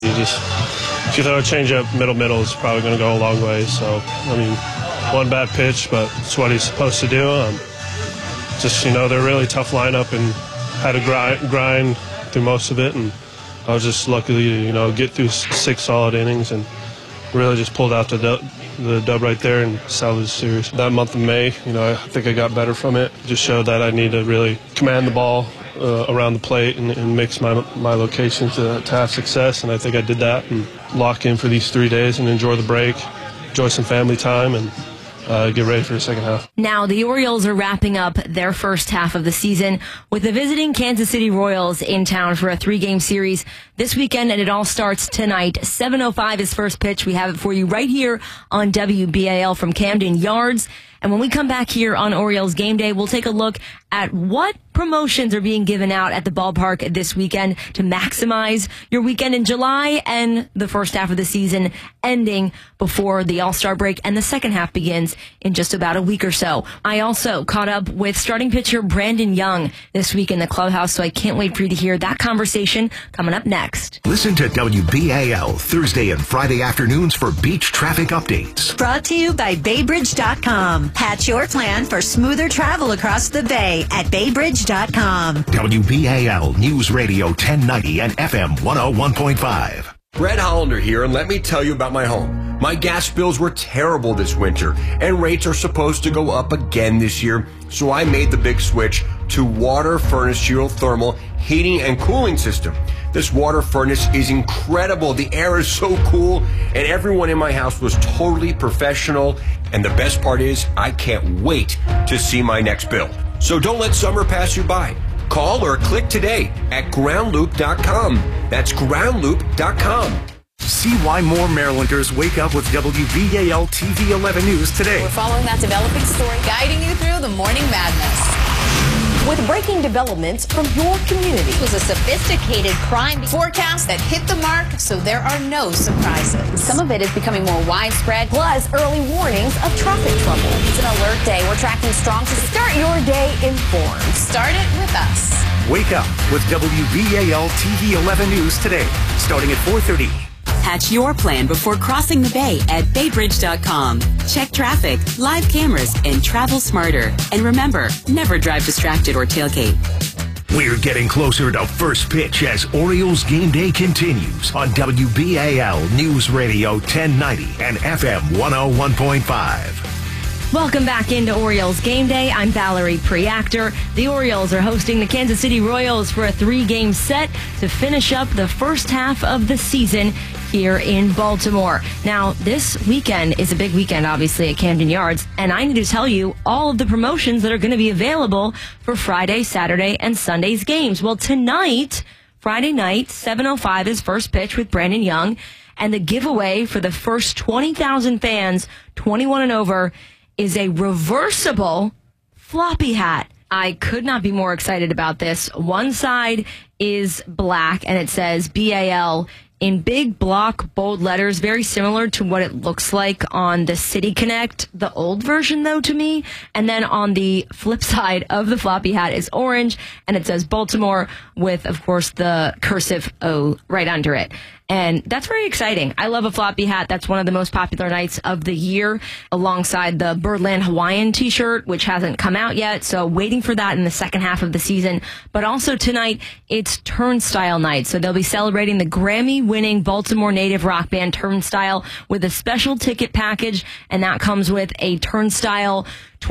If you throw a changeup middle, it's probably going to go a long way. So, one bad pitch, but it's what he's supposed to do. They're a really tough lineup and had to grind through most of it. And I was just lucky to, get through 6 solid innings and really just pulled out the dub right there and salvaged the series. That month of May, I think I got better from it. Just showed that I need to really command the ball around the plate and mix my locations to have success, and I think I did that and lock in for these 3 days and enjoy the break, enjoy some family time, and get ready for the second half. Now, the Orioles are wrapping up their first half of the season with the visiting Kansas City Royals in town for a 3-game series this weekend, and it all starts tonight. 7:05 is first pitch. We have it for you right here on WBAL from Camden Yards. And when we come back here on Orioles Game Day, we'll take a look at what promotions are being given out at the ballpark this weekend to maximize your weekend in July and the first half of the season ending before the All-Star break and the second half begins in just about a week or so. I also caught up with starting pitcher Brandon Young this week in the clubhouse, so I can't wait for you to hear that conversation coming up next. Listen to WBAL Thursday and Friday afternoons for beach traffic updates. Brought to you by BayBridge.com. Hatch your plan for smoother travel across the bay at BayBridge.com. WBAL News Radio 1090 and FM 101.5. Brett Hollander here, and let me tell you about my home. My gas bills were terrible this winter, and rates are supposed to go up again this year, so I made the big switch to Water Furnace Geothermal Heating and Cooling System. This water furnace is incredible. The air is so cool, and everyone in my house was totally professional, and the best part is I can't wait to see my next bill. So don't let summer pass you by. Call or click today at groundloop.com. That's groundloop.com. See why more Marylanders wake up with WBAL TV 11 News today. We're following that developing story, guiding you through the morning madness. With breaking developments from your community. It was a sophisticated crime forecast that hit the mark, so there are no surprises. Some of it is becoming more widespread. Plus, early warnings of traffic trouble. It's an alert day. We're tracking strong to start your day informed. Start it with us. Wake up with WBAL TV 11 News today, starting at 4:30. Hatch your plan before crossing the bay at BayBridge.com. Check traffic, live cameras, and travel smarter. And remember, never drive distracted or tailgate. We're getting closer to first pitch as Orioles Game Day continues on WBAL News Radio 1090 and FM 101.5. Welcome back into Orioles Game Day. I'm Valerie Preactor. The Orioles are hosting the Kansas City Royals for a 3-game set to finish up the first half of the season here in Baltimore. Now, this weekend is a big weekend, obviously, at Camden Yards, and I need to tell you all of the promotions that are going to be available for Friday, Saturday, and Sunday's games. Well, tonight, Friday night, 7:05 is first pitch with Brandon Young, and the giveaway for the first 20,000 fans, 21 and over, is a reversible floppy hat. I could not be more excited about this. One side is black, and it says BAL in big block, bold letters, very similar to what it looks like on the City Connect, the old version, though, to me. And then on the flip side of the floppy hat is orange, and it says Baltimore with, of course, the cursive O right under it. And that's very exciting. I love a floppy hat. That's one of the most popular nights of the year, alongside the Birdland Hawaiian t-shirt, which hasn't come out yet. So waiting for that in the second half of the season. But also tonight, it's Turnstile night. So they'll be celebrating the Grammy-winning Baltimore native rock band Turnstile with a special ticket package. And that comes with a Turnstile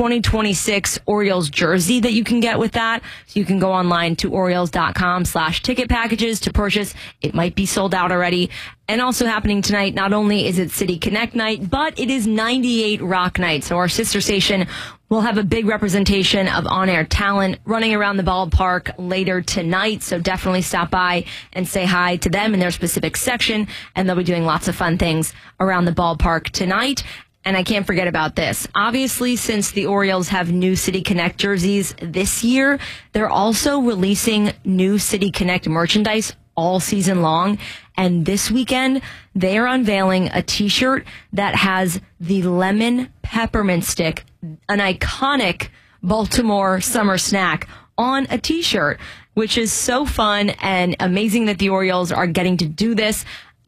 2026 Orioles jersey that you can get with that. So you can go online to Orioles.com/ticket packages to purchase. It might be sold out already. And also happening tonight, not only is it City Connect night, but it is 98 Rock night. So our sister station will have a big representation of on-air talent running around the ballpark later tonight. So definitely stop by and say hi to them in their specific section. And they'll be doing lots of fun things around the ballpark tonight. And I can't forget about this. Obviously, since the Orioles have new City Connect jerseys this year, they're also releasing new City Connect merchandise all season long. And this weekend, they are unveiling a t-shirt that has the lemon peppermint stick, an iconic Baltimore summer snack, on a t-shirt, which is so fun and amazing that the Orioles are getting to do this.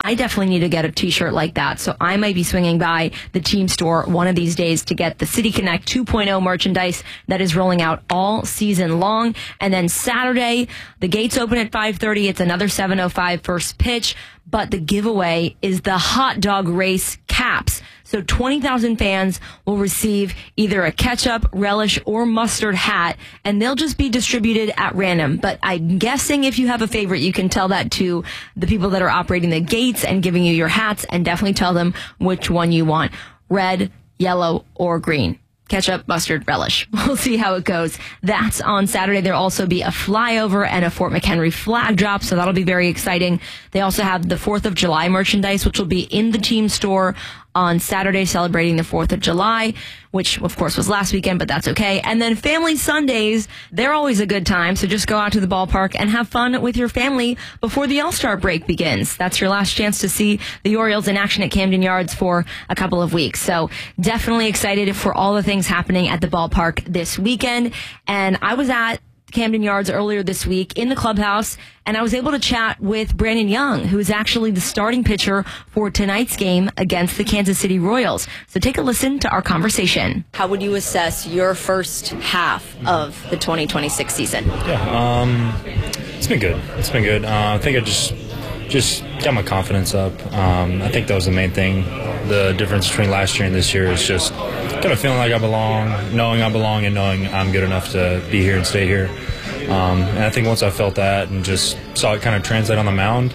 I definitely need to get a t-shirt like that. So I might be swinging by the team store one of these days to get the City Connect 2.0 merchandise that is rolling out all season long. And then Saturday, the gates open at 5:30. It's another 7:05 first pitch. But the giveaway is the hot dog race caps. So 20,000 fans will receive either a ketchup, relish, or mustard hat, and they'll just be distributed at random. But I'm guessing if you have a favorite, you can tell that to the people that are operating the gates and giving you your hats, and definitely tell them which one you want, red, yellow, or green. Ketchup, mustard, relish. We'll see how it goes. That's on Saturday. There'll also be a flyover and a Fort McHenry flag drop, so that'll be very exciting. They also have the 4th of July merchandise, which will be in the team store on Saturday, celebrating the 4th of July, which, of course, was last weekend, but that's okay. And then Family Sundays, they're always a good time, so just go out to the ballpark and have fun with your family before the All-Star break begins. That's your last chance to see the Orioles in action at Camden Yards for a couple of weeks. So definitely excited for all the things happening at the ballpark this weekend. And I was at Camden Yards earlier this week in the clubhouse, and I was able to chat with Brandon Young, who is actually the starting pitcher for tonight's game against the Kansas City Royals. So take a listen to our conversation. How would you assess your first half of the 2026 season? Yeah, it's been good. It's been good. I think I just got my confidence up. I think that was the main thing. The difference between last year and this year is just kind of feeling like I belong, and knowing I'm good enough to be here and stay here. And I think once I felt that and just saw it kind of translate on the mound,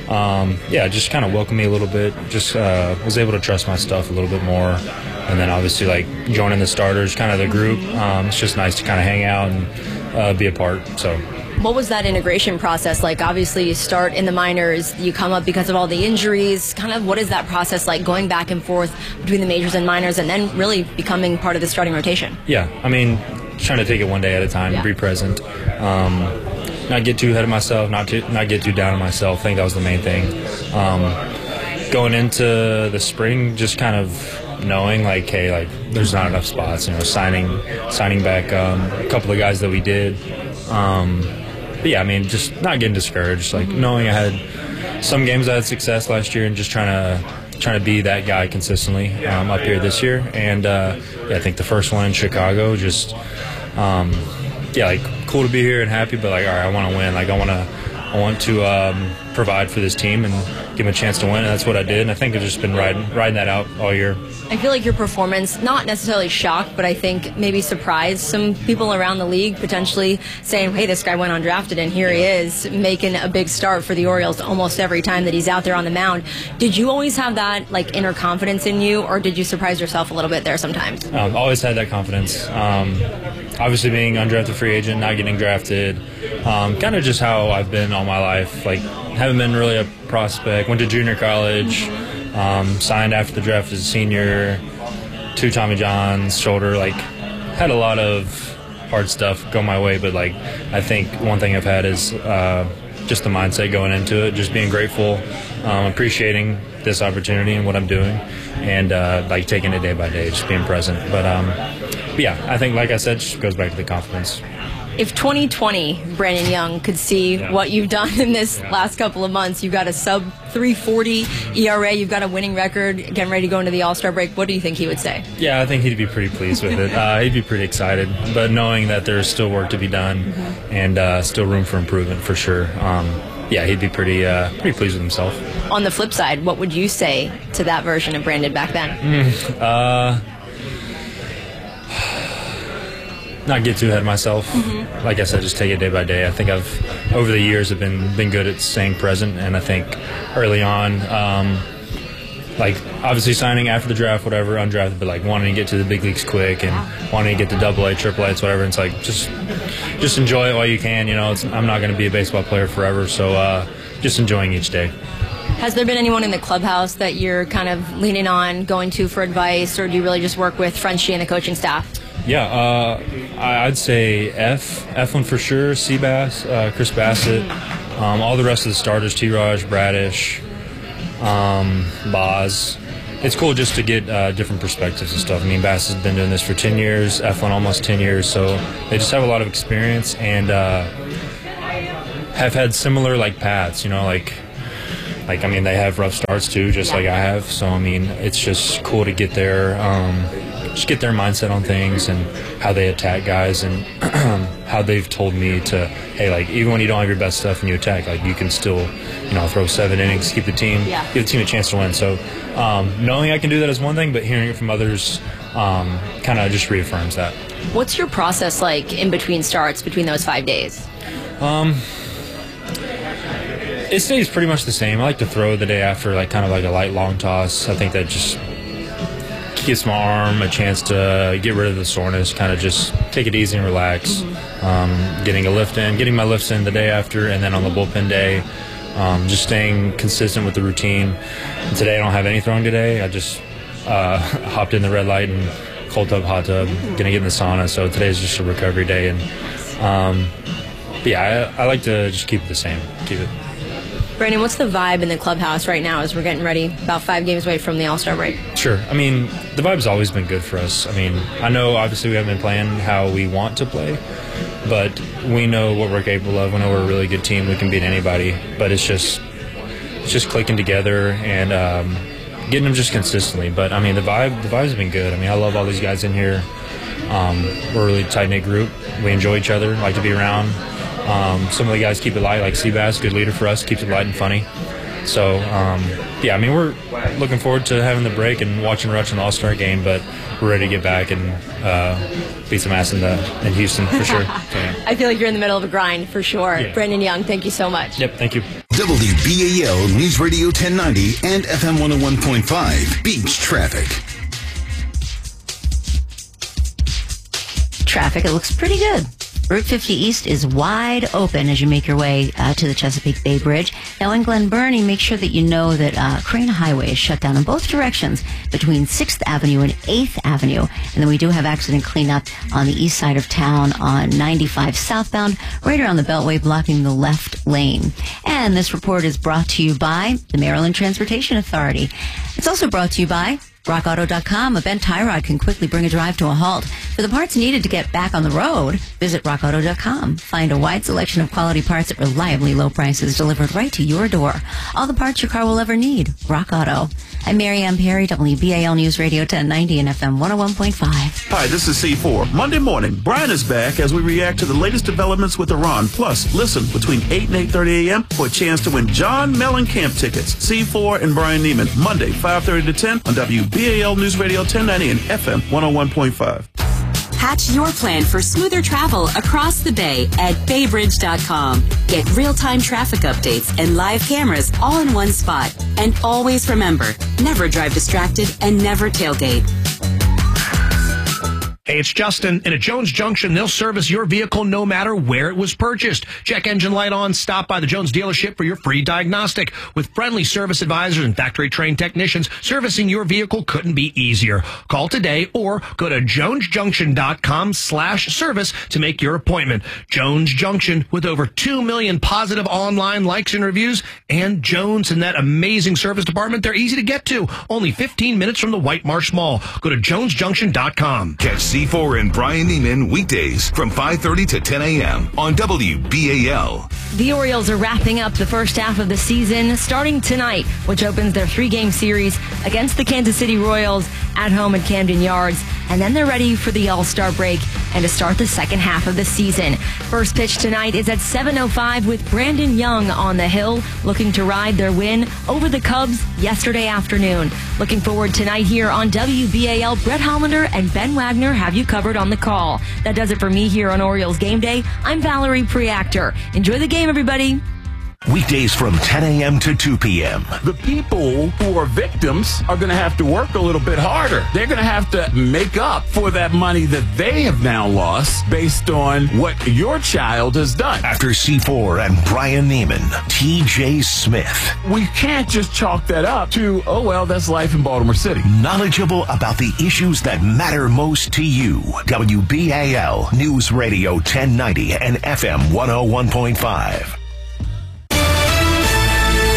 it just kind of welcomed me a little bit. Just was able to trust my stuff a little bit more. And then obviously, like, joining the starters, kind of the group, it's just nice to kind of hang out and be a part. So. What was that integration process like? Obviously, you start in the minors, you come up because of all the injuries. Kind of what is that process like, going back and forth between the majors and minors, and then really becoming part of the starting rotation? Yeah, I mean, trying to take it one day at a time, be present. Not get too ahead of myself, not get too down on myself. I think that was the main thing. Going into the spring, just kind of knowing, like, hey, like, there's not enough spots. Signing back a couple of guys that we did. But yeah, I mean, just not getting discouraged. Like, knowing I had some games I had success last year, and just trying to be that guy consistently up here this year. And I think the first one in Chicago, just like, cool to be here and happy, but like, all right, I want to win. Like, I want to provide for this team and give them a chance to win, and that's what I did. And I think I've just been riding that out all year. I feel like your performance, not necessarily shocked, but I think maybe surprised some people around the league, potentially saying, hey, this guy went undrafted, and here he is making a big start for the Orioles almost every time that he's out there on the mound. Did you always have that, like, inner confidence in you, or did you surprise yourself a little bit there sometimes? Always had that confidence. Obviously, being undrafted free agent, not getting drafted, kind of just how I've been all my life. Like, haven't been really a prospect. Went to junior college, signed after the draft as a senior, 2 Tommy Johns, shoulder. Like, had a lot of hard stuff go my way, but like, I think one thing I've had is just the mindset going into it, just being grateful, appreciating this opportunity and what I'm doing, and like, taking it day by day, just being present. But yeah, I think, like I said, just goes back to the confidence. If 2020 Brandon Young could see what you've done in this last couple of months, you've got a sub 340 ERA, you've got a winning record, getting ready to go into the All-Star break, what do you think he would say? Yeah, I think he'd be pretty pleased with it. He'd be pretty excited, but knowing that there's still work to be done and still room for improvement for sure. Yeah, he'd be pretty pleased with himself. On the flip side, what would you say to that version of Brandon back then? Not get too ahead of myself. Like I said, just take it day by day. I think I've, over the years, have been good at staying present, and I think early on, like, obviously signing after the draft, whatever, undrafted, but like wanting to get to the big leagues quick and wanting to get to AA, AAA, it's whatever. It's like, just enjoy it while you can. I'm not going to be a baseball player forever, so just enjoying each day. Has there been anyone in the clubhouse that you're kind of leaning on, going to for advice, or do you really just work with Frenchie and the coaching staff? Yeah, I'd say Eflin for sure, Seabass, Chris Bassett, all the rest of the starters, T-Raj, Bradish, Boz. It's cool just to get different perspectives and stuff. I mean, Bass has been doing this for 10 years, Eflin almost 10 years, so they just have a lot of experience and have had similar, like, paths, like Like, I mean, they have rough starts too, just like I have. So, I mean, it's just cool to get their mindset on things and how they attack guys and how they've told me to, hey, like, even when you don't have your best stuff and you attack, like, you can still, throw 7 innings, give the team a chance to win. So, knowing I can do that is one thing, but hearing it from others kind of just reaffirms that. What's your process like in between starts, between those 5 days? It stays pretty much the same. I like to throw the day after, like, kind of like a light long toss. I think that just gives my arm a chance to get rid of the soreness, kind of just take it easy and relax. Getting my lifts in the day after, and then on the bullpen day, just staying consistent with the routine. And today I don't have any throwing today. I just hopped in the red light and cold tub, hot tub, gonna get in the sauna. So today's just a recovery day, and I like to just keep it the same. Brandon, what's the vibe in the clubhouse right now as we're getting ready, about 5 games away from the All-Star break? Sure. I mean, the vibe's always been good for us. I mean, I know obviously we haven't been playing how we want to play, but we know what we're capable of. We know we're a really good team. We can beat anybody, but it's just clicking together and getting them just consistently. But, I mean, the vibe's been good. I mean, I love all these guys in here. We're a really tight-knit group. We enjoy each other, like to be around. Some of the guys keep it light, like Seabass, good leader for us, keeps it light and funny. So, I mean, we're looking forward to having the break and watching Rutch in the All-Star game, but we're ready to get back and beat some ass in Houston for sure. So, yeah. I feel like you're in the middle of a grind for sure. Yeah. Brandon Young, thank you so much. Yep, thank you. WBAL News Radio 1090 and FM 101.5 Beach Traffic. Traffic, it looks pretty good. Route 50 East is wide open as you make your way to the Chesapeake Bay Bridge. Now in Glen Burnie, make sure that you know that Crane Highway is shut down in both directions between 6th Avenue and 8th Avenue. And then we do have accident cleanup on the east side of town on 95 southbound, right around the Beltway, blocking the left lane. And this report is brought to you by the Maryland Transportation Authority. It's also brought to you by RockAuto.com. A bent tie rod can quickly bring a drive to a halt. For the parts needed to get back on the road, visit RockAuto.com. Find a wide selection of quality parts at reliably low prices delivered right to your door. All the parts your car will ever need. Rock Auto. I'm Mary Ann Perry, WBAL News Radio 1090 and FM 101.5. Hi, this is C4. Monday morning, Brian is back as we react to the latest developments with Iran. Plus, listen between 8 and 8:30 a.m. for a chance to win John Mellencamp tickets. C4 and Brian Neiman, Monday, 5:30 to 10 on WBAL News Radio 1090 and FM 101.5. Hatch your plan for smoother travel across the bay at baybridge.com. Get real-time traffic updates and live cameras all in one spot. And always remember, never drive distracted and never tailgate. Hey, it's Justin. And at Jones Junction, they'll service your vehicle no matter where it was purchased. Check engine light on. Stop by the Jones dealership for your free diagnostic. With friendly service advisors and factory-trained technicians, servicing your vehicle couldn't be easier. Call today or go to jonesjunction.com/service to make your appointment. Jones Junction, with over 2 million positive online likes and reviews. And Jones and that amazing service department, they're easy to get to. Only 15 minutes from the White Marsh Mall. Go to jonesjunction.com. Catch C4 and Brian Neiman weekdays from 5:30 to 10 a.m. on WBAL. The Orioles are wrapping up the first half of the season starting tonight, which opens their 3-game series against the Kansas City Royals at home at Camden Yards. And then they're ready for the All-Star break and to start the second half of the season. First pitch tonight is at 7:05 with Brandon Young on the hill, looking to ride their win over the Cubs yesterday afternoon. Looking forward tonight here on WBAL. Brett Hollander and Ben Wagner have you covered on the call. That does it for me here on Orioles Game Day. I'm Valerie Preactor. Enjoy the game, everybody. Weekdays from 10 a.m. to 2 p.m. The people who are victims are going to have to work a little bit harder. They're going to have to make up for that money that they have now lost based on what your child has done. After C4 and Brian Neiman, TJ Smith. We can't just chalk that up to, oh, well, that's life in Baltimore City. Knowledgeable about the issues that matter most to you. WBAL News Radio 1090 and FM 101.5.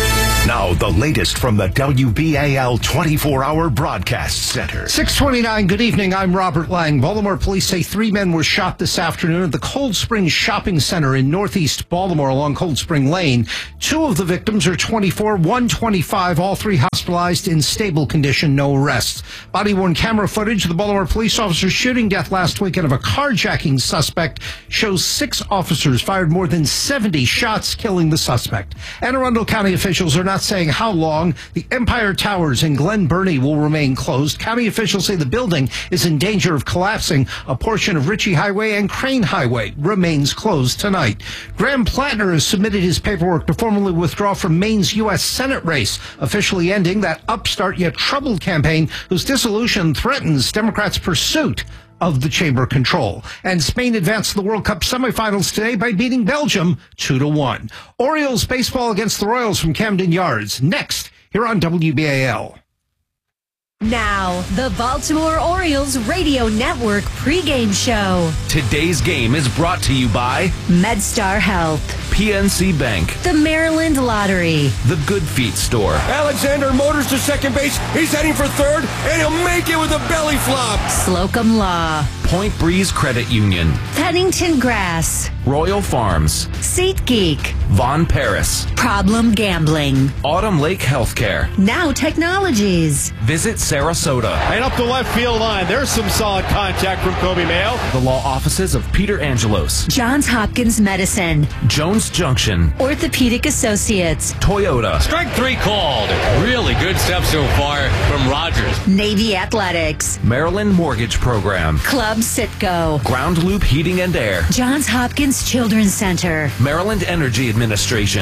Now, the latest from the WBAL 24-hour broadcast center. 6:29, good evening. I'm Robert Lang. Baltimore police say 3 men were shot this afternoon at the Cold Spring Shopping Center in northeast Baltimore along Cold Spring Lane. 2 of the victims are 24, 1 25, all 3 hospitalized in stable condition, no arrests. Body-worn camera footage of the Baltimore police officer's shooting death last weekend of a carjacking suspect shows 6 officers fired more than 70 shots, killing the suspect. Anne Arundel County officials are not saying how long the Empire Towers in Glen Burnie will remain closed. County officials say the building is in danger of collapsing. A portion of Ritchie Highway and Crane Highway remains closed tonight. Graham Plattner has submitted his paperwork to formally withdraw from Maine's U.S. Senate race, officially ending that upstart yet troubled campaign whose dissolution threatens Democrats' pursuit of the chamber control. And Spain advanced to the World Cup semifinals today by beating Belgium 2-1. Orioles baseball against the Royals from Camden Yards. Next, here on WBAL. Now, the Baltimore Orioles Radio Network pregame show. Today's game is brought to you by MedStar Health, PNC Bank, the Maryland Lottery, the Good Feet Store. Alexander motors to second base. He's heading for third, and he'll make it with a belly flop. Slocum Law, Point Breeze Credit Union, Pennington Grass, Royal Farms, SeatGeek, Von Paris, Problem Gambling, Autumn Lake Healthcare, Now Technologies. Visit Sarasota. And up the left field line, there's some solid contact from Kobe Mayo. The law offices of Peter Angelos, Johns Hopkins Medicine, Jones Junction, Orthopedic Associates, Toyota. Strike 3 called. Really good stuff so far from Rogers. Navy Athletics, Maryland Mortgage Program, Club Citgo, Ground Loop Heating and Air, Johns Hopkins Children's Center, Maryland Energy Administration.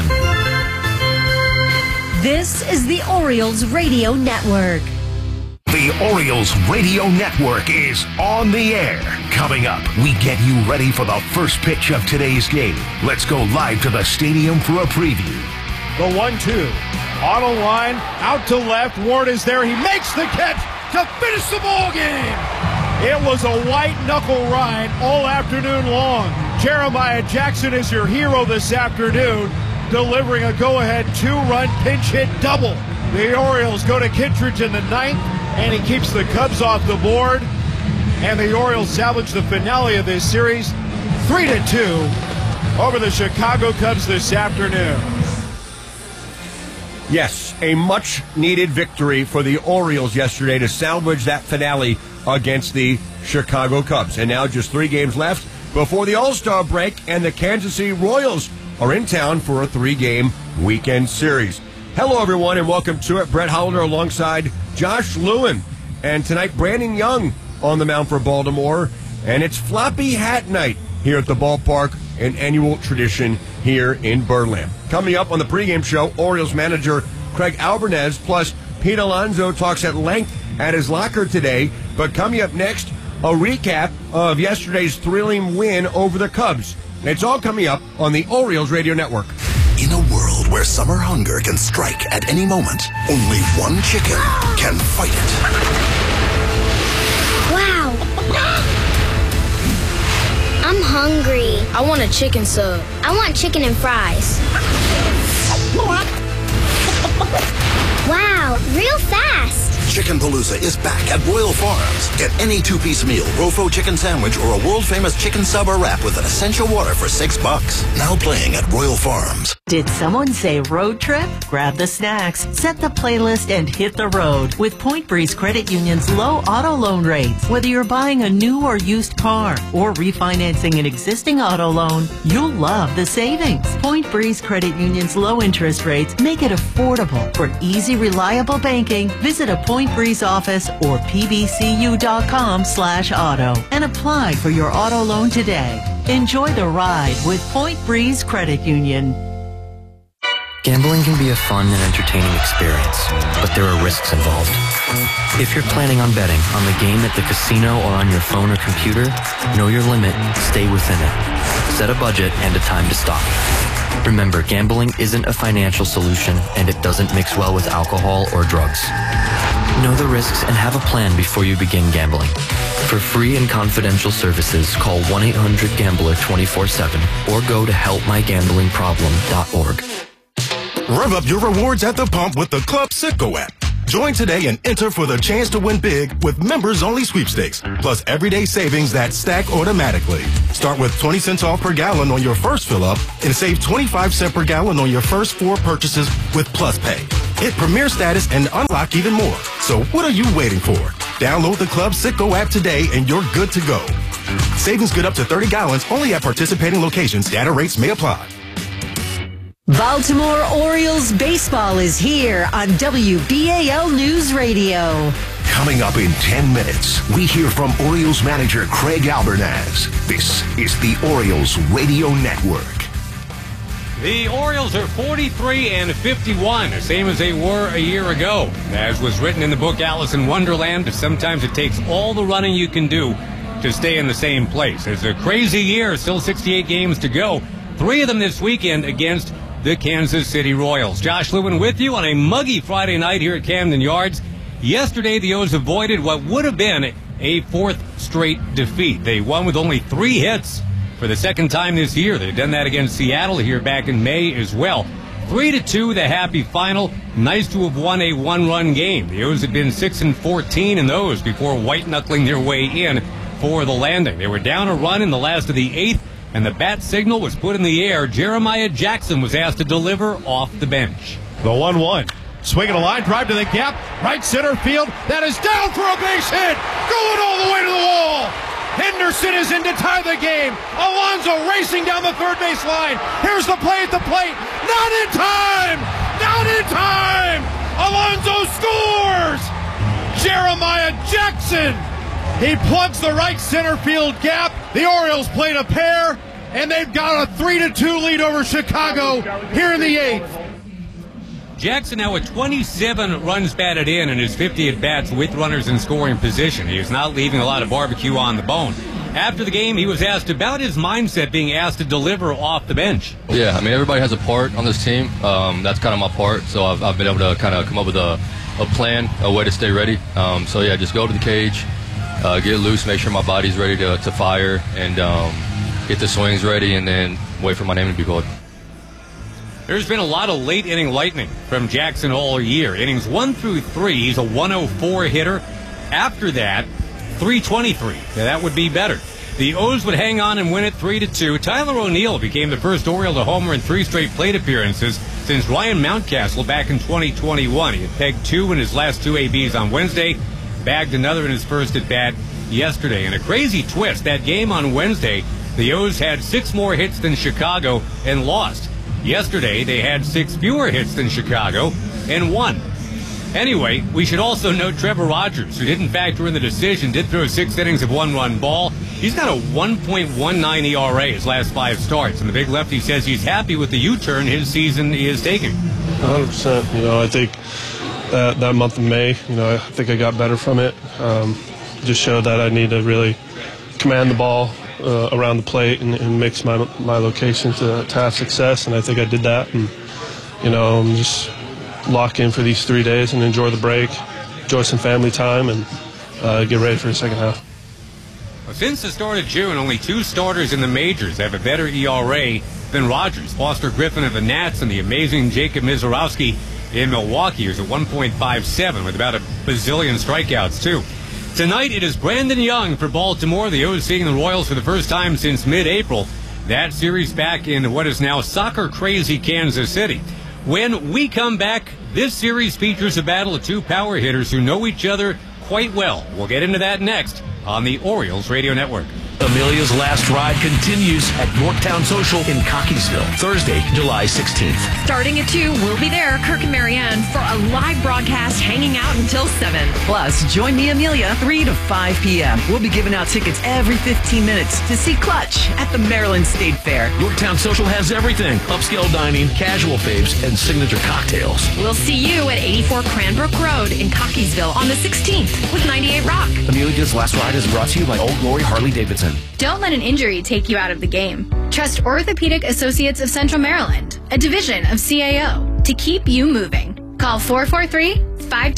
This is the Orioles Radio Network. The Orioles Radio Network is on the air. Coming up, we get you ready for the first pitch of today's game. Let's go live to the stadium for a preview. The 1-2. Auto line, out to left. Ward is there. He makes the catch to finish the ball game. It was a white-knuckle ride all afternoon long. Jeremiah Jackson is your hero this afternoon, delivering a go-ahead 2-run pinch hit double. The Orioles go to Kittredge in the 9th, and he keeps the Cubs off the board. And the Orioles salvage the finale of this series 3-2 over the Chicago Cubs this afternoon. Yes, a much-needed victory for the Orioles yesterday to salvage that finale against the Chicago Cubs. And now just 3 games left before the All-Star break, and the Kansas City Royals are in town for a 3-game weekend series. Hello, everyone, and welcome to it. Brett Hollander alongside Josh Lewin. And tonight, Brandon Young on the mound for Baltimore. And it's Floppy Hat Night here at the ballpark, an annual tradition here in Birdland. Coming up on the pregame show, Orioles manager Craig Alvarez plus Pete Alonso talks at length at his locker today. But coming up next, a recap of yesterday's thrilling win over the Cubs. It's all coming up on the Orioles Radio Network. In a world where summer hunger can strike at any moment, only one chicken can fight it. Wow. I'm hungry. I want a chicken sub. I want chicken and fries. Wow, real fast. Chicken Palooza is back at Royal Farms. Get any 2-piece meal, Rofo chicken sandwich, or a world-famous chicken sub or wrap with an essential water for $6. Now playing at Royal Farms. Did someone say road trip? Grab the snacks, set the playlist, and hit the road with Point Breeze Credit Union's low auto loan rates. Whether you're buying a new or used car or refinancing an existing auto loan, you'll love the savings. Point Breeze Credit Union's low interest rates make it affordable. For easy, reliable banking, visit a Point Breeze office or pbcu.com/auto and apply for your auto loan today. Enjoy the ride with Point Breeze Credit Union. Gambling can be a fun and entertaining experience, but there are risks involved. If you're planning on betting on the game at the casino or on your phone or computer, know your limit, stay within it. Set a budget and a time to stop. Remember, gambling isn't a financial solution, and it doesn't mix well with alcohol or drugs. Know the risks and have a plan before you begin gambling. For free and confidential services, call 1-800-GAMBLER 24/7 or go to helpmygamblingproblem.org. Rev up your rewards at the pump with the Club Citgo app. Join today and enter for the chance to win big with members-only sweepstakes, plus everyday savings that stack automatically. Start with 20 cents off per gallon on your first fill-up and save 25 cents per gallon on your first 4 purchases with Plus Pay. Hit Premier status and unlock even more. So what are you waiting for? Download the Club Citgo app today and you're good to go. Savings good up to 30 gallons only at participating locations. Data rates may apply. Baltimore Orioles baseball is here on WBAL News Radio. Coming up in 10 minutes, we hear from Orioles manager Craig Albernaz. This is the Orioles Radio Network. The Orioles are 43-51, the same as they were a year ago. As was written in the book Alice in Wonderland, sometimes it takes all the running you can do to stay in the same place. It's a crazy year, still 68 games to go. 3 of them this weekend against the Kansas City Royals. Josh Lewin with you on a muggy Friday night here at Camden Yards. Yesterday, the O's avoided what would have been a 4th straight defeat. They won with only 3 hits for the second time this year. They've done that against Seattle here back in May as well. 3-2, the happy final. Nice to have won a 1-run game. The O's had been 6-14 in those before white-knuckling their way in for the landing. They were down a run in the last of the 8th, and the bat signal was put in the air. Jeremiah Jackson was asked to deliver off the bench. The 1-1. Swinging a line drive to the gap. Right center field. That is down for a base hit. Going all the way to the wall. Henderson is in to tie the game. Alonso racing down the third base line. Here's the play at the plate. Not in time. Not in time. Alonso scores. Jeremiah Jackson. He plugs the right center field gap. The Orioles played a pair, and they've got a 3-2 lead over Chicago here in the 8th. Jackson now with 27 runs batted in his 50 at-bats with runners in scoring position. He is not leaving a lot of barbecue on the bone. After the game, he was asked about his mindset being asked to deliver off the bench. Yeah, I mean, everybody has a part on this team. That's kind of my part, so I've been able to kind of come up with a plan, a way to stay ready. So, yeah, just go to the cage. Get loose, make sure my body's ready to fire, and get the swings ready, and then wait for my name to be called. There's been a lot of late-inning lightning from Jackson all year. Innings 1 through 3, he's a 104 hitter. After that, 323. Now, that would be better. The O's would hang on and win it 3-2. Tyler O'Neill became the first Oriole to homer in 3 straight plate appearances since Ryan Mountcastle back in 2021. He had pegged 2 in his last 2 ABs on Wednesday, bagged another in his first at-bat yesterday. And a crazy twist, that game on Wednesday, the O's had 6 more hits than Chicago and lost. Yesterday, they had 6 fewer hits than Chicago and won. Anyway, we should also note Trevor Rogers, who didn't factor in the decision, did throw 6 innings of 1-run ball. He's got a 1.19 ERA his last 5 starts, and the big lefty says he's happy with the U-turn his season is taking. 100%. I think that month of May, I think I got better from it. Just showed that I need to really command the ball around the plate and mix my location to have success, and I think I did that. And I'm just lock in for these 3 days and enjoy the break, enjoy some family time, and get ready for the second half. Well, since the start of June, only 2 starters in the majors have a better ERA than Rogers. Foster Griffin of the Nats and the amazing Jacob Mizorowski in Milwaukee, who's at 1.57 with about a bazillion strikeouts, too. Tonight, it is Brandon Young for Baltimore. The O's seeing the Royals for the first time since mid-April. That series back in what is now soccer-crazy Kansas City. When we come back, this series features a battle of 2 power hitters who know each other quite well. We'll get into that next on the Orioles Radio Network. Amelia's Last Ride continues at Yorktown Social in Cockeysville, Thursday, July 16th. Starting at 2, we'll be there, Kirk and Marianne, for a live broadcast hanging out until 7. Plus, join me, Amelia, 3 to 5 p.m. We'll be giving out tickets every 15 minutes to see Clutch at the Maryland State Fair. Yorktown Social has everything: upscale dining, casual faves, and signature cocktails. We'll see you at 84 Cranbrook Road in Cockeysville on the 16th with 98 Rock. Amelia's Last Ride is brought to you by Old Glory Harley-Davidson. Don't let an injury take you out of the game. Trust Orthopedic Associates of Central Maryland, a division of CAO, to keep you moving. Call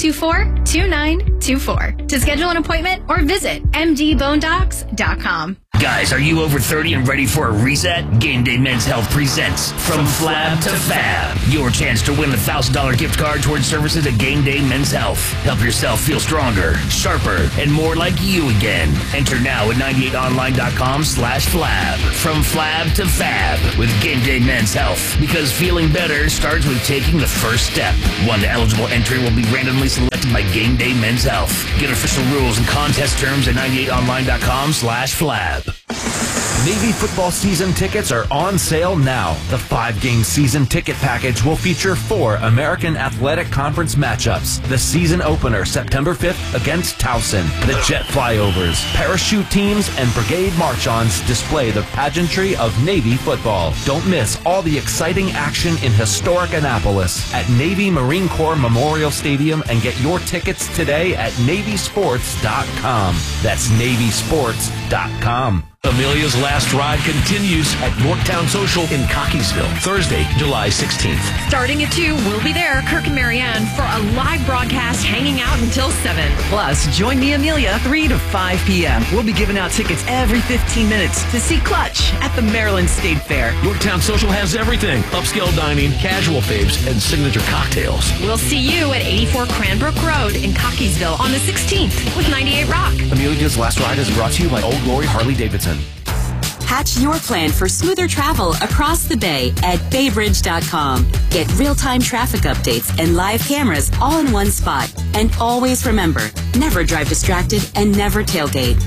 443-524-2924 to schedule an appointment or visit mdbonedocs.com. Guys, are you over 30 and ready for a reset? Game Day Men's Health presents From Flab to Fab. Your chance to win a $1,000 gift card towards services at Game Day Men's Health. Help yourself feel stronger, sharper, and more like you again. Enter now at 98online.com/flab. From Flab to Fab with Game Day Men's Health. Because feeling better starts with taking the first step. One eligible entry will be randomly selected by Game Day Men's Health. Get official rules and contest terms at 98online.com/flab. Navy football season tickets are on sale now. The 5-game season ticket package will feature 4 American Athletic Conference matchups. The season opener September 5th against Towson. The jet flyovers, parachute teams, and brigade march-ons display the pageantry of Navy football. Don't miss all the exciting action in historic Annapolis at Navy Marine Corps Memorial Stadium and get your tickets today at NavySports.com. That's NavySports.com. Amelia's Last Ride continues at Yorktown Social in Cockeysville, Thursday, July 16th. Starting at 2, we'll be there, Kirk and Marianne, for a live broadcast hanging out until 7. Plus, join me, Amelia, 3 to 5 p.m. We'll be giving out tickets every 15 minutes to see Clutch at the Maryland State Fair. Yorktown Social has everything: upscale dining, casual faves, and signature cocktails. We'll see you at 84 Cranbrook Road in Cockeysville on the 16th with 98 Rock. Amelia's Last Ride is brought to you by Old Glory Harley Davidson. Hatch your plan for smoother travel across the bay at baybridge.com. Get real-time traffic updates and live cameras all in one spot. And always remember, never drive distracted and never tailgate.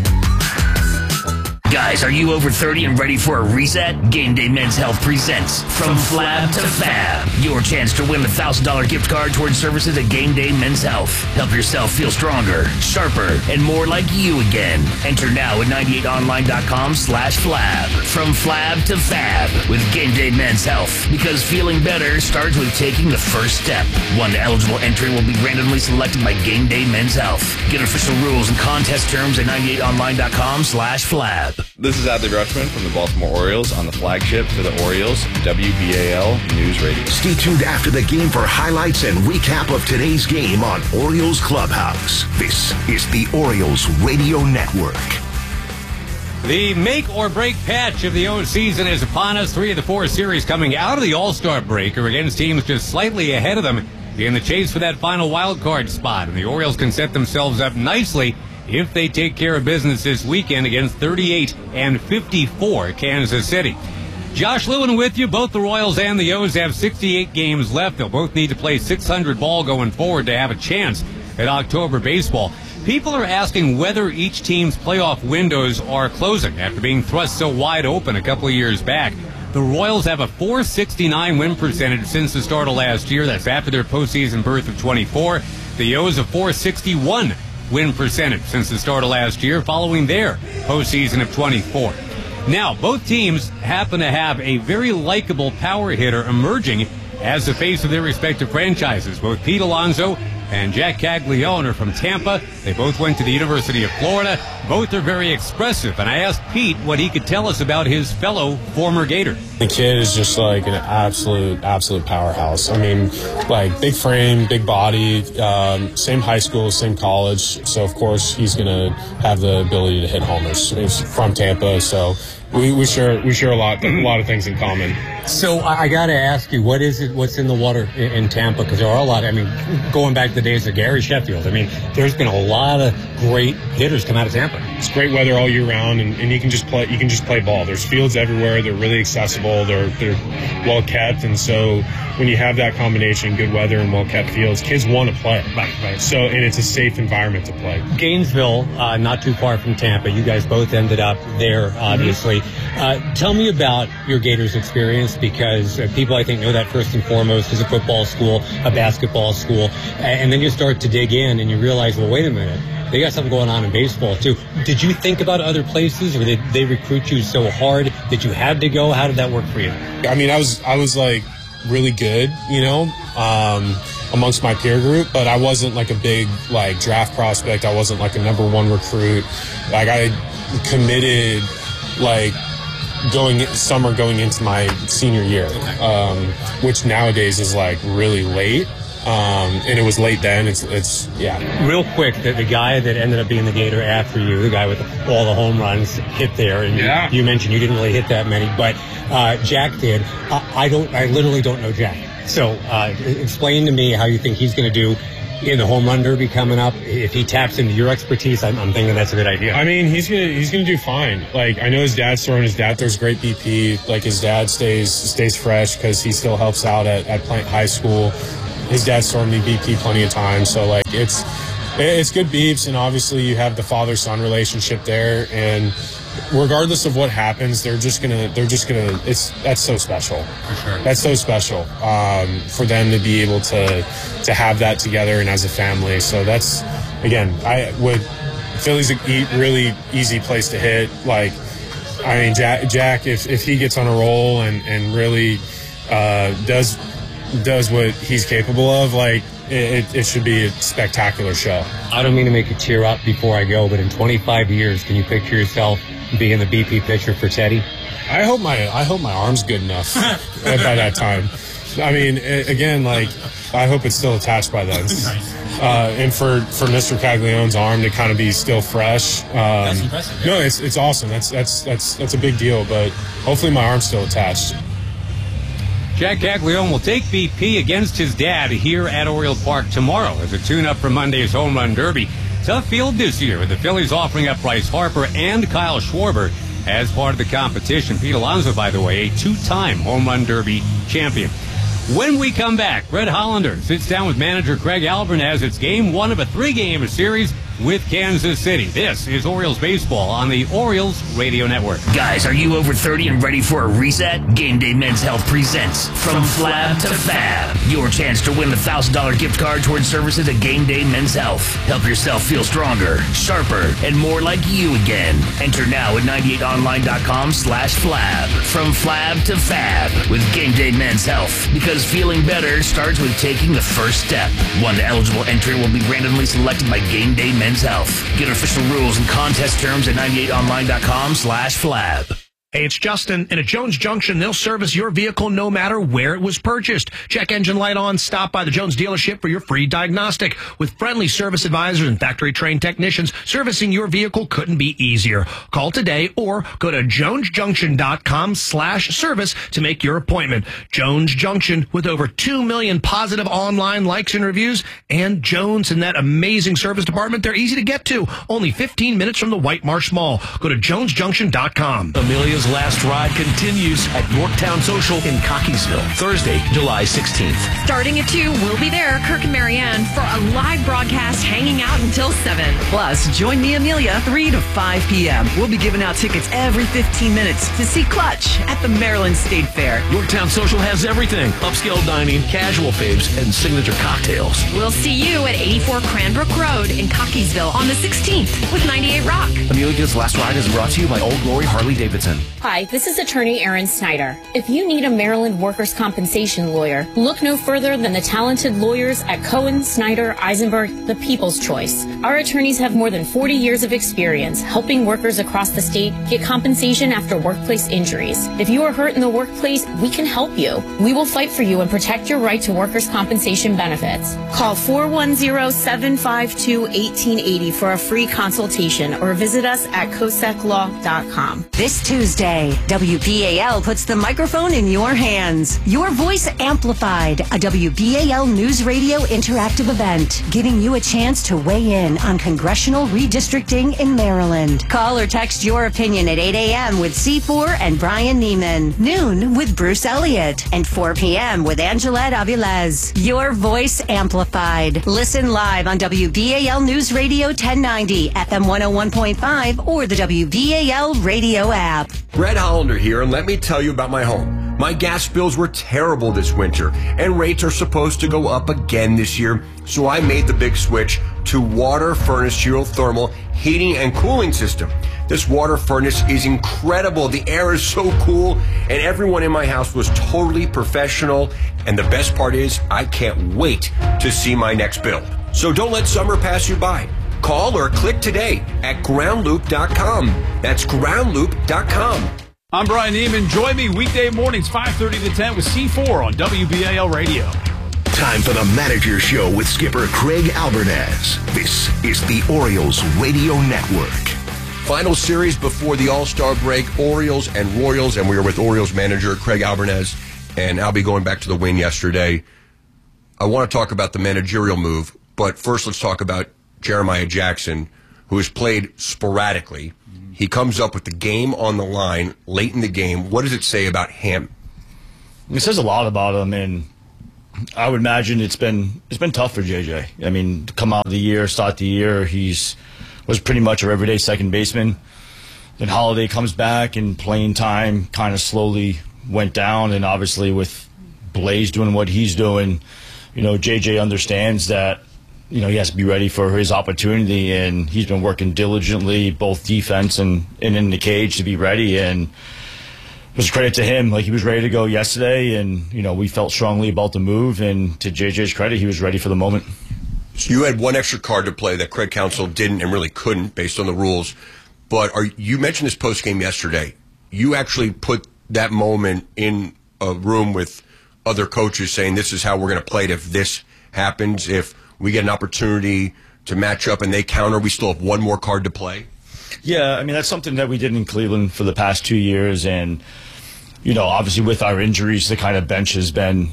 Guys, are you over 30 and ready for a reset? Game Day Men's Health presents From Flab to Fab. Your chance to win a $1,000 gift card towards services at Game Day Men's Health. Help yourself feel stronger, sharper, and more like you again. Enter now at 98online.com/flab. From Flab to Fab with Game Day Men's Health. Because feeling better starts with taking the first step. One eligible entry will be randomly selected by Game Day Men's Health. Get official rules and contest terms at 98online.com/flab. This is Adley Rutschman from the Baltimore Orioles on the flagship for the Orioles, WBAL News Radio. Stay tuned after the game for highlights and recap of today's game on Orioles Clubhouse. This is the Orioles Radio Network. The make-or-break patch of the O season is upon us. 3 of the 4 series coming out of the All-Star break are against teams just slightly ahead of them in the chase for that final wild card spot. And the Orioles can set themselves up nicely if they take care of business this weekend against 38-54 Kansas City. Josh Lewin with you. Both the Royals and the O's have 68 games left. They'll both need to play .600 ball going forward to have a chance at October baseball. People are asking whether each team's playoff windows are closing after being thrust so wide open a couple of years back. The Royals have a .469 win percentage since the start of last year. That's after their postseason berth of 24. The O's a .461 win percentage since the start of last year, following their postseason of 24. Now, both teams happen to have a very likable power hitter emerging as the face of their respective franchises. Both Pete Alonso and Jack Caglione are from Tampa. They both went to the University of Florida. Both are very expressive, and I asked Pete what he could tell us about his fellow former Gator. The kid is just like an absolute powerhouse. I mean, like big frame, big body, same high school, same college. So of course he's gonna have the ability to hit homers. He's from Tampa, so we share a lot of things in common. So I got to ask you, what's in the water in Tampa? Because there are a lot. I mean, going back to the days of Gary Sheffield, I mean, there's been a lot of great hitters come out of Tampa. It's great weather all year round, and you can just play ball. There's fields everywhere. They're really accessible. They're well kept, and so when you have that combination, good weather and well kept fields, kids want to play. Right. So, and it's a safe environment to play. Gainesville, not too far from Tampa. You guys both ended up there, obviously. Tell me about your Gators experience, because people, I think, know that first and foremost as a football school, a basketball school, and then you start to dig in and you realize, well, wait a minute, they got something going on in baseball too. Did you think about other places, or did they recruit you so hard that you had to go? How did that work for you? I mean, I was like really good, amongst my peer group, but I wasn't like a big like draft prospect. I wasn't like a number 1 recruit. Like I committed like going into my senior year, which nowadays is like really late. and it was late then. It's yeah. Real quick, the guy that ended up being the Gator after you, the guy with all the home runs, hit there, and you mentioned you didn't really hit that many, but Jack did. I literally don't know Jack. So explain to me how you think he's going to do in the home run derby coming up. If he taps into your expertise, I'm thinking that's a good idea. I mean, he's gonna do fine. Like, I know his dad's throwing. His dad throws great BP. Like, his dad stays fresh because he still helps out at Plant High School. His dad's thrown me BP plenty of times. So, like, it's good beeps, and obviously you have the father-son relationship there, and regardless of what happens, that's so special. For sure. That's so special for them to be able to have that together and as a family. So that's, again, Philly's a really easy place to hit. Like, I mean, Jack, if he gets on a roll and really does what he's capable of, like, it should be a spectacular show. I don't mean to make you tear up before I go, but in 25 years, can you picture yourself being the BP pitcher for Teddy? I hope my arm's good enough by that time. I mean, again, like, I hope it's still attached by then. And for Mr. Caglianone's arm to kind of be still fresh. That's impressive. No, it's awesome. That's a big deal, but hopefully my arm's still attached. Jack Caglianone will take BP against his dad here at Oriole Park tomorrow as a tune-up for Monday's home run derby. Tough field this year, with the Phillies offering up Bryce Harper and Kyle Schwarber as part of the competition. Pete Alonso, by the way, a two-time home run derby champion. When we come back, Red Hollander sits down with manager Craig Albert as it's game one of a three-game series with Kansas City. This is Orioles baseball on the Orioles Radio Network. Guys, are you over 30 and ready for a reset? Game Day Men's Health presents From Flab to Fab. Your chance to win the $1,000 gift card towards services at Game Day Men's Health. Help yourself feel stronger, sharper, and more like you again. Enter now at 98online.com/flab. From Flab to Fab with Game Day Men's Health. Because feeling better starts with taking the first step. One eligible entry will be randomly selected by Game Day Men's Health. Get official rules and contest terms at 98online.com/flab. Hey, it's Justin. And at Jones Junction, they'll service your vehicle no matter where it was purchased. Check engine light on. Stop by the Jones dealership for your free diagnostic. With friendly service advisors and factory-trained technicians, servicing your vehicle couldn't be easier. Call today or go to jonesjunction.com/service to make your appointment. Jones Junction, with over 2 million positive online likes and reviews. And Jones and that amazing service department, they're easy to get to. Only 15 minutes from the White Marsh Mall. Go to jonesjunction.com. Amelia's last ride continues at Yorktown Social in Cockeysville, Thursday, July 16th. Starting at 2, we'll be there, Kirk and Marianne, for a live broadcast hanging out until 7. Plus, join me, Amelia, 3 to 5 p.m. We'll be giving out tickets every 15 minutes to see Clutch at the Maryland State Fair. Yorktown Social has everything: upscale dining, casual faves, and signature cocktails. We'll see you at 84 Cranbrook Road in Cockeysville on the 16th with 98 Rock. Amelia's last ride is brought to you by Old Glory Harley Davidson. Hi, this is attorney Erin Snyder. If you need a Maryland workers' compensation lawyer, look no further than the talented lawyers at Cohen, Snyder, Eisenberg, the People's Choice. Our attorneys have more than 40 years of experience helping workers across the state get compensation after workplace injuries. If you are hurt in the workplace, we can help you. We will fight for you and protect your right to workers' compensation benefits. Call 410-752-1880 for a free consultation or visit us at coseclaw.com. This Tuesday, WBAL puts the microphone in your hands. Your voice amplified, a WBAL News Radio interactive event, giving you a chance to weigh in on congressional redistricting in Maryland. Call or text your opinion at 8 a.m. with C4 and Brian Neiman, noon with Bruce Elliott, and 4 p.m. with Angelette Avilés. Your voice amplified. Listen live on WBAL News Radio 1090, FM 101.5, or the WBAL radio app. Red Hollander here, and let me tell you about my home. My gas bills were terrible this winter, and rates are supposed to go up again this year, so I made the big switch to Water Furnace Geothermal Heating and Cooling System. This water furnace is incredible. The air is so cool, and everyone in my house was totally professional, and the best part is I can't wait to see my next bill. So don't let summer pass you by. Call or click today at groundloop.com. That's groundloop.com. I'm Brian Neiman. Join me weekday mornings 5:30 to 10 with C4 on WBAL Radio. Time for the Manager Show with skipper Craig Albernaz. This is the Orioles Radio Network. Final series before the All-Star break, Orioles and Royals, and we are with Orioles manager Craig Albernaz, and I'll be going back to the win yesterday. I want to talk about the managerial move, but first let's talk about Jeremiah Jackson, who has played sporadically. He comes up with the game on the line late in the game. What does it say about him? It says a lot about him, and I would imagine it's been tough for JJ. I mean, to come out of the year, start the year, was pretty much our everyday second baseman. Then Holiday comes back, and playing time kind of slowly went down. And obviously, with Blaze doing what he's doing, JJ understands that he has to be ready for his opportunity, and he's been working diligently, both defense and in the cage, to be ready. And it was a credit to him. Like, he was ready to go yesterday, and we felt strongly about the move. And to JJ's credit, he was ready for the moment. So you had one extra card to play that Craig Counsell didn't and really couldn't based on the rules. But you mentioned this postgame yesterday. You actually put that moment in a room with other coaches saying this is how we're going to play it if this happens. If we get an opportunity to match up and they counter, we still have one more card to play. Yeah, I mean, that's something that we did in Cleveland for the past 2 years. And, obviously with our injuries, the kind of bench has been,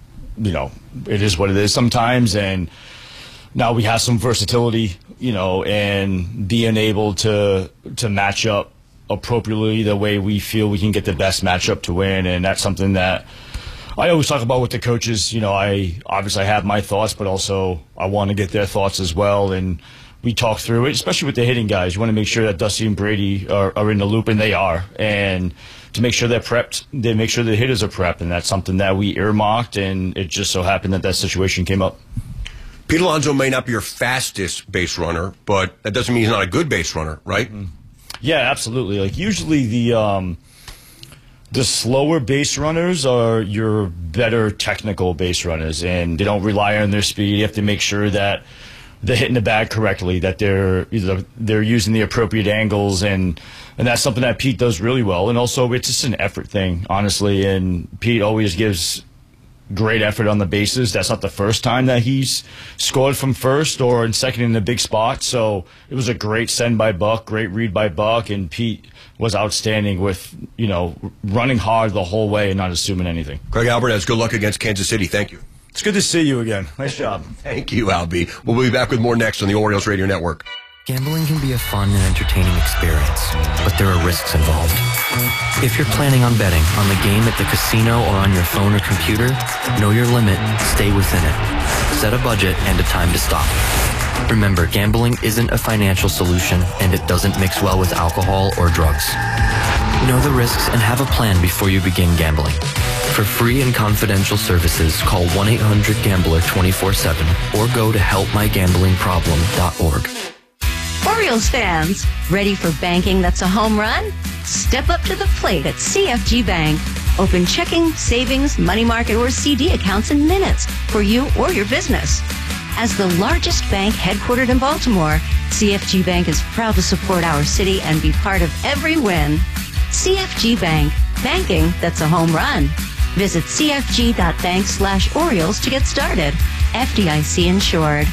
it is what it is sometimes. And now we have some versatility, and being able to match up appropriately the way we feel we can get the best matchup to win. And that's something that I always talk about with the coaches. I obviously have my thoughts, but also I want to get their thoughts as well. And we talk through it, especially with the hitting guys. You want to make sure that Dusty and Brady are in the loop, and they are. And to make sure they're prepped, they make sure the hitters are prepped. And that's something that we earmarked, and it just so happened that situation came up. Pete Alonso may not be your fastest base runner, but that doesn't mean he's not a good base runner, right? Yeah, absolutely. Like, usually the slower base runners are your better technical base runners, and they don't rely on their speed. You have to make sure that they're hitting the bag correctly, that they're using the appropriate angles, and that's something that Pete does really well. And also, it's just an effort thing, honestly, and Pete always gives great effort on the bases. That's not the first time that he's scored from first or in second in a big spot. So it was a great send by Buck, great read by Buck, and Pete was outstanding with, running hard the whole way and not assuming anything. Craig Albernaz, good luck against Kansas City. Thank you. It's good to see you again. Nice job. Thank you, Albie. We'll be back with more next on the Orioles Radio Network. Gambling can be a fun and entertaining experience, but there are risks involved. If you're planning on betting on the game at the casino or on your phone or computer, know your limit, stay within it. Set a budget and a time to stop. Remember, gambling isn't a financial solution, and it doesn't mix well with alcohol or drugs. Know the risks and have a plan before you begin gambling. For free and confidential services, call 1-800-GAMBLER 24/7 or go to helpmygamblingproblem.org. Orioles fans, ready for banking that's a home run? Step up to the plate at CFG Bank. Open checking, savings, money market, or CD accounts in minutes for you or your business. As the largest bank headquartered in Baltimore, CFG Bank is proud to support our city and be part of every win. CFG Bank, banking that's a home run. Visit cfg.bank/Orioles to get started. FDIC insured.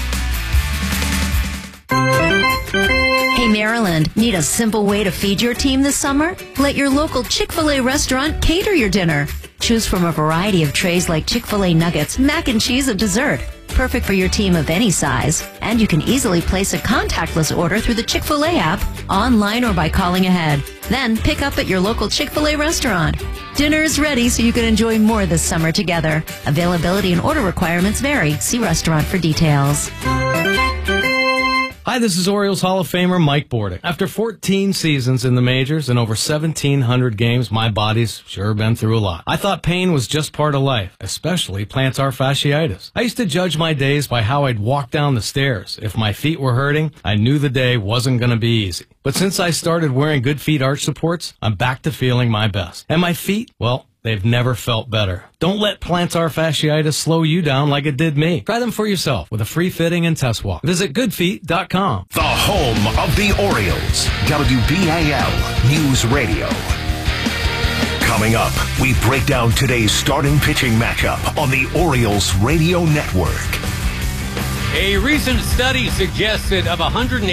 Hey Maryland, need a simple way to feed your team this summer? Let your local Chick-fil-A restaurant cater your dinner. Choose from a variety of trays like Chick-fil-A nuggets, mac and cheese, and dessert. Perfect for your team of any size. And you can easily place a contactless order through the Chick-fil-A app, online or by calling ahead. Then pick up at your local Chick-fil-A restaurant. Dinner is ready so you can enjoy more this summer together. Availability and order requirements vary. See restaurant for details. Hi, this is Orioles Hall of Famer Mike Bordick. After 14 seasons in the majors and over 1,700 games, my body's sure been through a lot. I thought pain was just part of life, especially plantar fasciitis. I used to judge my days by how I'd walk down the stairs. If my feet were hurting, I knew the day wasn't going to be easy. But since I started wearing Good Feet arch supports, I'm back to feeling my best. And my feet, well, they've never felt better. Don't let plantar fasciitis slow you down like it did me. Try them for yourself with a free fitting and test walk. Visit goodfeet.com. The home of the Orioles, WBAL News Radio. Coming up, we break down today's starting pitching matchup on the Orioles Radio Network. A recent study suggests that of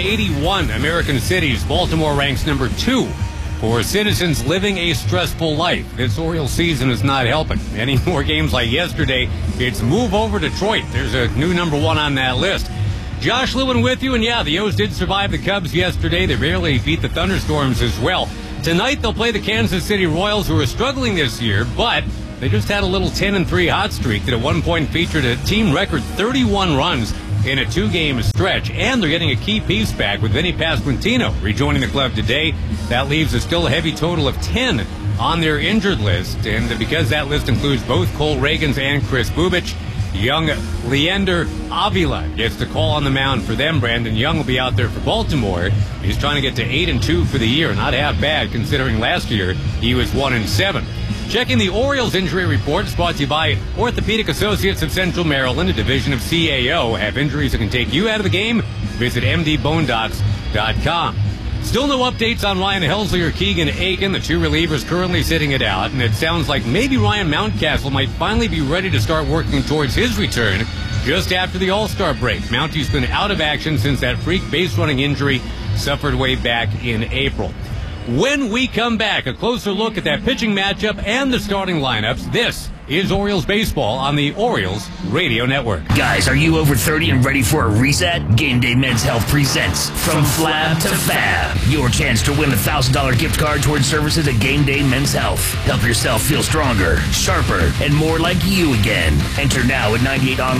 181 American cities, Baltimore ranks number 2 for citizens living a stressful life. This Orioles season is not helping. Any more games like yesterday, it's move over Detroit. There's a new number 1 on that list. Josh Lewin with you, and yeah, the O's did survive the Cubs yesterday. They barely beat the Thunderstorms as well. Tonight they'll play the Kansas City Royals, who are struggling this year, but they just had a little 10-3 hot streak that at one point featured a team record 31 runs in a 2-game stretch, and they're getting a key piece back with Vinny Pasquantino rejoining the club today. That leaves a still heavy total of 10 on their injured list, and because that list includes both Cole Reagans and Chris Bubich, young Leander Avila gets the call on the mound for them. Brandon Young will be out there for Baltimore. He's trying to get to 8-2 for the year. Not half bad considering last year he was 1-7. Checking the Orioles injury report is brought to you by Orthopedic Associates of Central Maryland, a division of CAO. Have injuries that can take you out of the game? Visit mdbonedocs.com. Still no updates on Ryan Helsley or Keegan Aiken, the two relievers currently sitting it out, and it sounds like maybe Ryan Mountcastle might finally be ready to start working towards his return just after the All-Star break. Mounty's been out of action since that freak base-running injury suffered way back in April. When we come back, a closer look at that pitching matchup and the starting lineups. This is Orioles Baseball on the Orioles Radio Network. Guys, are you over 30 and ready for a reset? Game Day Men's Health presents From Flab to Fab. Your chance to win a $1,000 gift card towards services at Game Day Men's Health. Help yourself feel stronger, sharper, and more like you again. Enter now at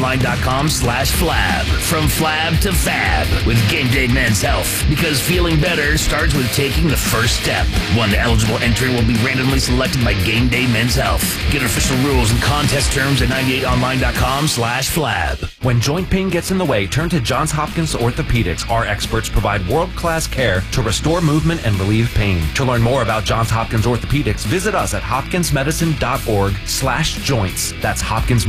98online.com/flab. From Flab to Fab with Game Day Men's Health. Because feeling better starts with taking the first step. One eligible entry will be randomly selected by Game Day Men's Health. Get official rules and contest terms at 98online.com/flab. When joint pain gets in the way, turn to Johns Hopkins Orthopedics. Our experts provide world-class care to restore movement and relieve pain. To learn more about Johns Hopkins Orthopedics, visit us at hopkinsmedicine.org/joints. That's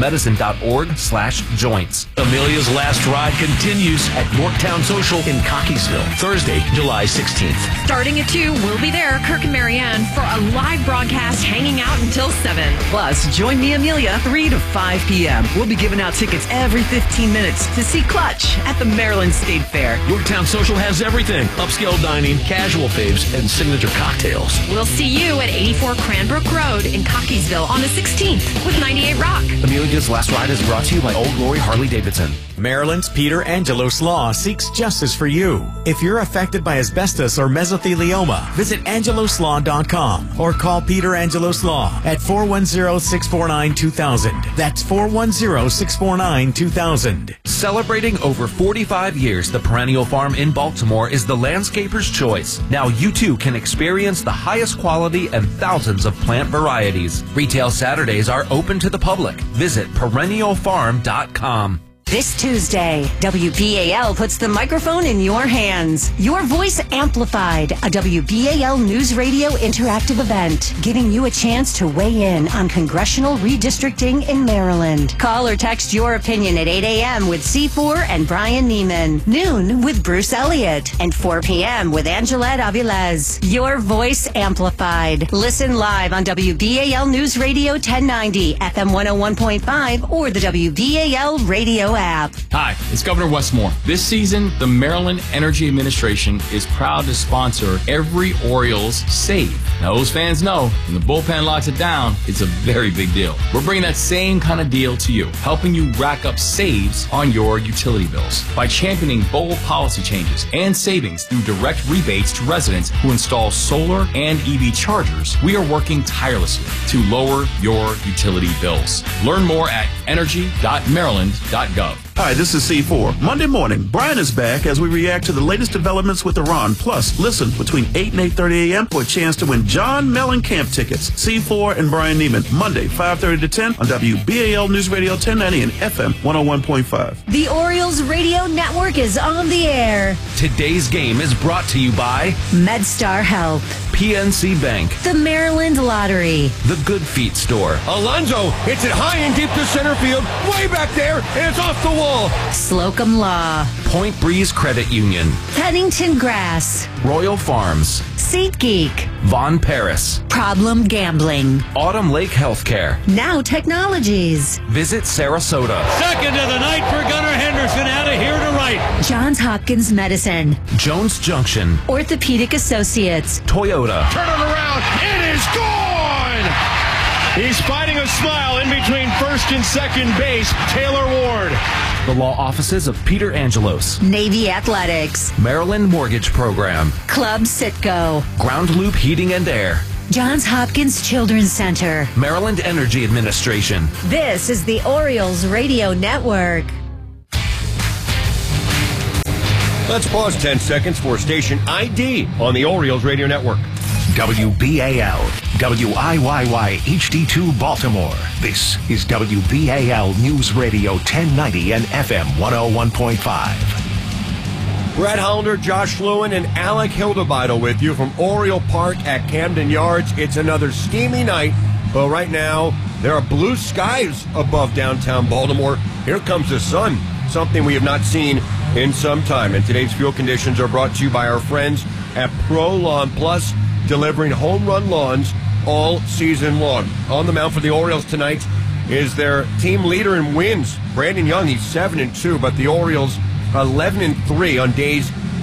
hopkinsmedicine.org/joints. Amelia's Last Ride continues at Yorktown Social in Cockeysville, Thursday, July 16th. Starting at 2, we'll be there, Kirk and Marianne, for a live broadcast hanging out until 7. Plus, join me, Amelia, 3 to 5 p.m. We'll be giving out tickets every 15 minutes to see Clutch at the Maryland State Fair. Yorktown Social has everything: upscale dining, casual faves, and signature cocktails. We'll see you at 84 Cranbrook Road in Cockeysville on the 16th with 98 Rock. Amelia's Last Ride is brought to you by Old Glory Harley Davidson. Maryland's Peter Angelos Law seeks justice for you. If you're affected by asbestos or mesothelioma, visit angeloslaw.com or call Peter Angelos Law at 410-649-2000. That's 410-649-2000. Celebrating over 45 years, the Perennial Farm in Baltimore is the landscaper's choice. Now you too can experience the highest quality and thousands of plant varieties. Retail Saturdays are open to the public. Visit perennialfarm.com. This Tuesday, WBAL puts the microphone in your hands. Your voice amplified, a WBAL News Radio interactive event, giving you a chance to weigh in on congressional redistricting in Maryland. Call or text your opinion at 8 a.m. with C4 and Brian Neiman, noon with Bruce Elliott, and 4 p.m. with Angelette Avilés. Your voice amplified. Listen live on WBAL News Radio 1090, FM 101.5, or the WBAL radio app. Hi, it's Governor Westmore. This season, the Maryland Energy Administration is proud to sponsor every Orioles save. Now, those fans know when the bullpen locks it down, it's a very big deal. We're bringing that same kind of deal to you, helping you rack up saves on your utility bills by championing bold policy changes and savings through direct rebates to residents who install solar and EV chargers. We are working tirelessly to lower your utility bills. Learn more at energy.maryland.gov. Hi, this is C4. Monday morning, Brian is back as we react to the latest developments with Iran. Plus, listen between 8 and 8:30 a.m. for a chance to win John Mellencamp tickets. C4 and Brian Neiman, Monday, 5:30 to 10 on WBAL News Radio 1090 and FM 101.5. The Orioles Radio Network is on the air. Today's game is brought to you by MedStar Health, PNC Bank, the Maryland Lottery, the Good Feet Store. Alonso hits it high and deep to center field, way back there, and it's off the wall. Slocum Law. Point Breeze Credit Union. Pennington Grass. Royal Farms. SeatGeek. Von Paris. Problem Gambling. Autumn Lake Healthcare. Now Technologies. Visit Sarasota. Second of the night for Gunnar Henderson out of here to right. Johns Hopkins Medicine. Jones Junction. Orthopedic Associates. Toyota. Turn it around. It is gone! He's fighting a smile in between first and second base. Taylor Ward. The law offices of Peter Angelos. Navy Athletics. Maryland Mortgage Program. Club Citgo. Ground Loop Heating and Air. Johns Hopkins Children's Center. Maryland Energy Administration. This is the Orioles Radio Network. Let's pause 10 seconds for station ID on the Orioles Radio Network. WBAL, WIYY HD2 Baltimore. This is WBAL News Radio 1090 and FM 101.5. Brett Hollander, Josh Lewin, and Alec Hildebeidel with you from Oriole Park at Camden Yards. It's another steamy night, but right now there are blue skies above downtown Baltimore. Here comes the sun, something we have not seen in some time. And today's field conditions are brought to you by our friends at Pro Lawn Plus, delivering home run lawns all season long. On the mound for the Orioles tonight is their team leader in wins, Brandon Young. He's 7-2, but the Orioles 11-3 on days